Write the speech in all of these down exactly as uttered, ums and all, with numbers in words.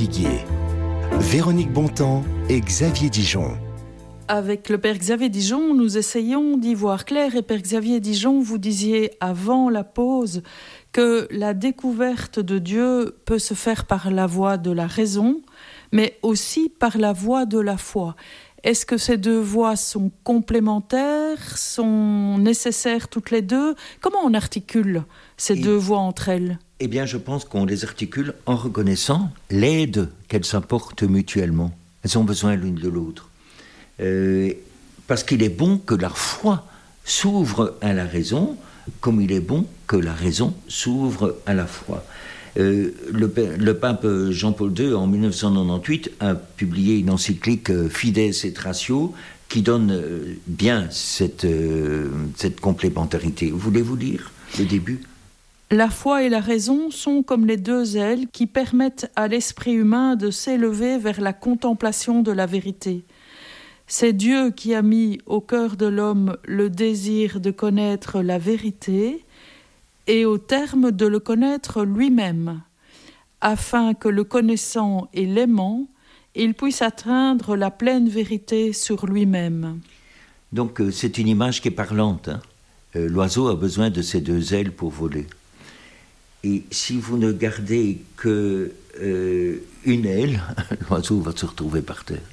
Figuier. Véronique Bontemps et Xavier Dijon. Avec le Père Xavier Dijon, nous essayons d'y voir clair. Et Père Xavier Dijon, vous disiez avant la pause que la découverte de Dieu peut se faire par la voie de la raison, mais aussi par la voie de la foi. Est-ce que ces deux voies sont complémentaires, sont nécessaires toutes les deux ? Comment on articule ces Et, deux voies entre elles ? Eh bien, je pense qu'on les articule en reconnaissant l'aide qu'elles s'apportent mutuellement. Elles ont besoin l'une de l'autre. Euh, parce qu'il est bon que la foi s'ouvre à la raison, comme il est bon que la raison s'ouvre à la foi. Euh, le, le pape Jean-Paul deux, en dix-neuf cent quatre-vingt-dix-huit, a publié une encyclique euh, Fides et Ratio qui donne euh, bien cette, euh, cette complémentarité. Voulez-vous lire le début ? La foi et la raison sont comme les deux ailes qui permettent à l'esprit humain de s'élever vers la contemplation de la vérité. C'est Dieu qui a mis au cœur de l'homme le désir de connaître la vérité et au terme de le connaître lui-même, afin que le connaissant et l'aimant, il puisse atteindre la pleine vérité sur lui-même. Donc euh, c'est une image qui est parlante. Hein. Euh, l'oiseau a besoin de ses deux ailes pour voler. Et si vous ne gardez que euh, une aile, l'oiseau va se retrouver par terre.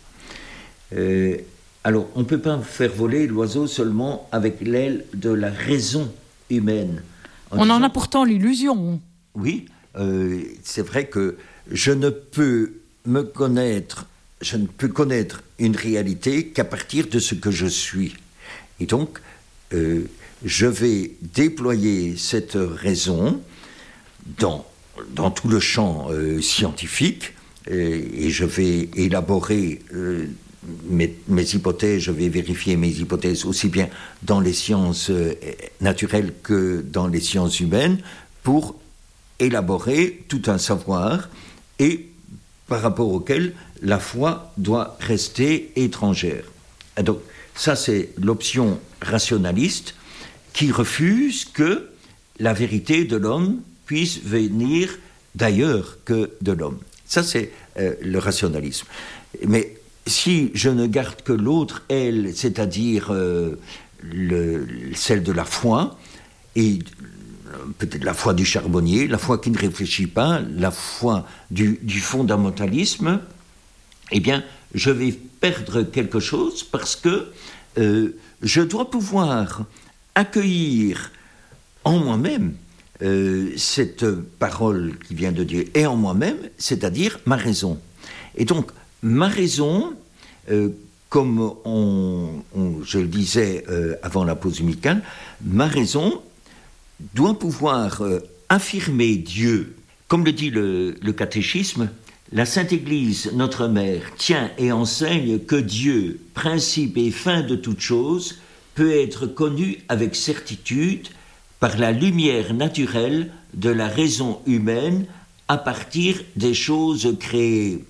Euh, alors, on ne peut pas faire voler l'oiseau seulement avec l'aile de la raison humaine. En on disant, en a pourtant l'illusion. Oui, euh, c'est vrai que je ne peux me connaître, je ne peux connaître une réalité qu'à partir de ce que je suis. Et donc, euh, je vais déployer cette raison dans, dans tout le champ euh, scientifique et, et je vais élaborer euh, mes, mes hypothèses, je vais vérifier mes hypothèses aussi bien dans les sciences euh, naturelles que dans les sciences humaines pour élaborer tout un savoir et par rapport auquel la foi doit rester étrangère. Et donc ça c'est l'option rationaliste qui refuse que la vérité de l'homme puisse venir d'ailleurs que de l'homme. Ça, c'est euh, le rationalisme. Mais si je ne garde que l'autre aile, c'est-à-dire euh, le, celle de la foi, et peut-être la foi du charbonnier, la foi qui ne réfléchit pas, la foi du, du fondamentalisme, eh bien, je vais perdre quelque chose parce que euh, je dois pouvoir accueillir en moi-même Euh, cette parole qui vient de Dieu est en moi-même, c'est-à-dire ma raison. Et donc, ma raison, euh, comme on, on, je le disais euh, avant la pause musicale, ma raison doit pouvoir euh, affirmer Dieu. Comme le dit le, le catéchisme, la Sainte Église, notre mère, tient et enseigne que Dieu, principe et fin de toute chose, peut être connu avec certitude par la lumière naturelle de la raison humaine à partir des choses créées.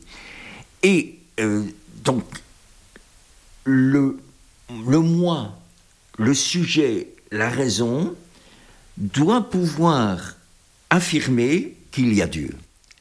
Et euh, donc, le, le moi, le sujet, la raison, doit pouvoir affirmer qu'il y a Dieu.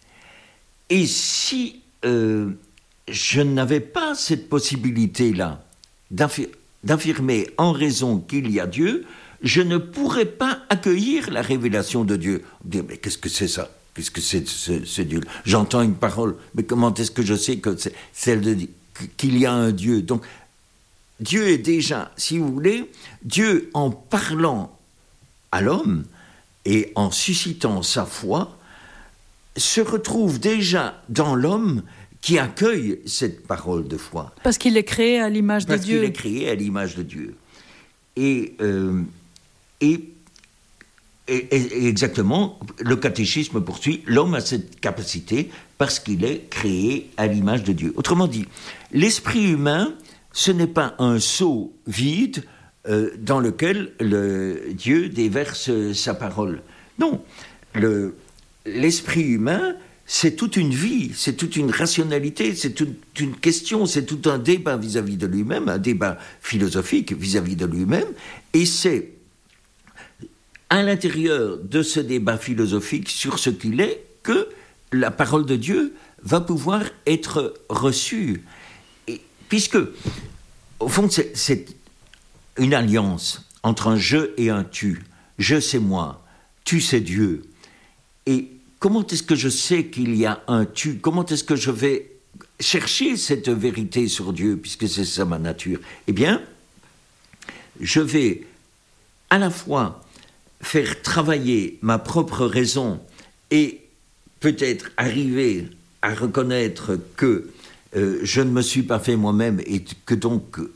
Et si euh, je n'avais pas cette possibilité-là d'affir- d'affirmer en raison qu'il y a Dieu, je ne pourrais pas accueillir la révélation de Dieu. Dire, mais qu'est-ce que c'est ça ? Qu'est-ce que c'est ce, ce Dieu ? J'entends une parole, mais comment est-ce que je sais que c'est celle de qu'il y a un Dieu ? Donc, Dieu est déjà, si vous voulez, Dieu en parlant à l'homme et en suscitant sa foi, se retrouve déjà dans l'homme qui accueille cette parole de foi. Parce qu'il est créé à l'image de Parce Dieu. Parce qu'il est créé à l'image de Dieu. Et... Euh, Et, et, et exactement, le catéchisme poursuit, l'homme a cette capacité parce qu'il est créé à l'image de Dieu. Autrement dit, l'esprit humain, ce n'est pas un seau vide euh, dans lequel le, Dieu déverse sa parole. Non, le, l'esprit humain, c'est toute une vie, c'est toute une rationalité, c'est toute une question, c'est tout un débat vis-à-vis de lui-même, un débat philosophique vis-à-vis de lui-même, et c'est à l'intérieur de ce débat philosophique sur ce qu'il est que la parole de Dieu va pouvoir être reçu. Et, puisque, au fond, c'est, c'est une alliance entre un je et un tu. Je, c'est moi. Tu, c'est Dieu. Et comment est-ce que je sais qu'il y a un tu? Comment est-ce que je vais chercher cette vérité sur Dieu, puisque c'est ça ma nature? Eh bien, je vais à la fois faire travailler ma propre raison et peut-être arriver à reconnaître que euh, je ne me suis pas fait moi-même et que donc